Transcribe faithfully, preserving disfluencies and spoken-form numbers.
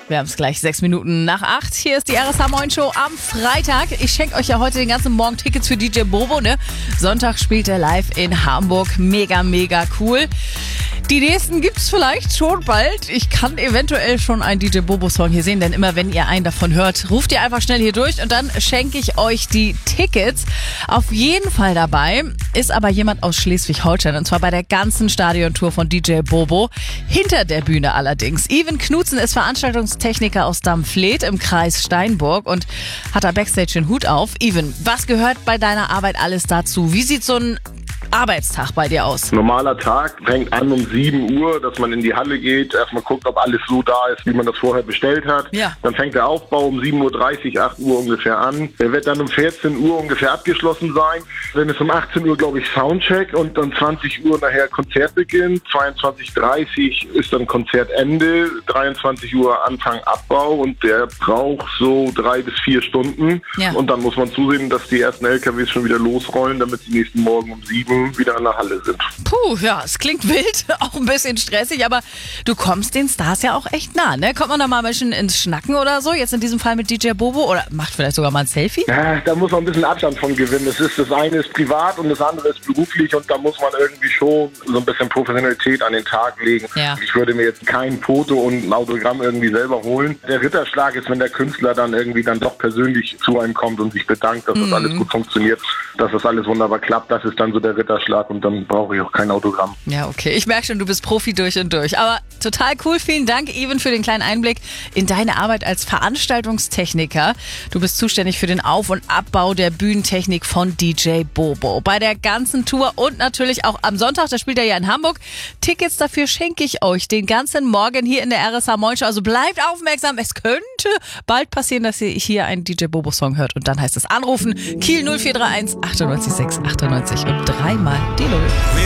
Wir haben es gleich sechs Minuten nach acht. Hier ist die R S H Moin Show am Freitag. Ich schenke euch ja heute den ganzen Morgen Tickets für D J Bobo, ne? Sonntag spielt er live in Hamburg. Mega, mega cool. Die nächsten gibt's vielleicht schon bald. Ich kann eventuell schon einen D J Bobo-Song hier sehen, denn immer wenn ihr einen davon hört, ruft ihr einfach schnell hier durch und dann schenke ich euch die Tickets. Auf jeden Fall dabei ist aber jemand aus Schleswig-Holstein und zwar bei der ganzen Stadiontour von D J Bobo. Hinter der Bühne allerdings. Even Knutzen ist Veranstaltungstechniker aus Dammfleet im Kreis Steinburg und hat da Backstage den Hut auf. Even, was gehört bei deiner Arbeit alles dazu? Wie sieht so ein Arbeitstag bei dir aus? Normaler Tag fängt an um sieben Uhr, dass man in die Halle geht, erstmal guckt, ob alles so da ist, wie man das vorher bestellt hat. Ja. Dann fängt der Aufbau um sieben Uhr dreißig, acht Uhr ungefähr an. Der wird dann um vierzehn Uhr ungefähr abgeschlossen sein. Dann ist um achtzehn Uhr, glaube ich, Soundcheck und dann zwanzig Uhr nachher Konzertbeginn. zweiundzwanzig Uhr dreißig ist dann Konzertende, dreiundzwanzig Uhr Anfang Abbau und der braucht so drei bis vier Stunden. Ja. Und dann muss man zusehen, dass die ersten L K Ws schon wieder losrollen, damit sie nächsten Morgen um sieben wieder in der Halle sind. Puh, ja, es klingt wild, auch ein bisschen stressig, aber du kommst den Stars ja auch echt nah, ne? Kommt man da mal ein bisschen ins Schnacken oder so? Jetzt in diesem Fall mit D J Bobo oder macht vielleicht sogar mal ein Selfie? Ja, da muss man ein bisschen Abstand von gewinnen. Das ist, das eine ist privat und das andere ist beruflich und da muss man irgendwie schon so ein bisschen Professionalität an den Tag legen. Ja. Ich würde mir jetzt kein Foto und ein Autogramm irgendwie selber holen. Der Ritterschlag ist, wenn der Künstler dann irgendwie dann doch persönlich zu einem kommt und sich bedankt, dass das Mhm. alles gut funktioniert, dass das alles wunderbar klappt. Das ist dann so der Ritterschlag und dann brauche ich auch kein Autogramm. Ja, okay. Ich merke schon, du bist Profi durch und durch. Aber total cool. Vielen Dank, Even, für den kleinen Einblick in deine Arbeit als Veranstaltungstechniker. Du bist zuständig für den Auf- und Abbau der Bühnentechnik von D J Bobo. Bei der ganzen Tour und natürlich auch am Sonntag, da spielt er ja in Hamburg. Tickets dafür schenke ich euch den ganzen Morgen hier in der R S H Moin Show. Also bleibt aufmerksam. Es könnte bald passieren, dass ihr hier einen D J Bobo-Song hört. Und dann heißt es anrufen. Kiel null vier drei eins achtundneunzig sechs achtundneunzig und dreimal die Null.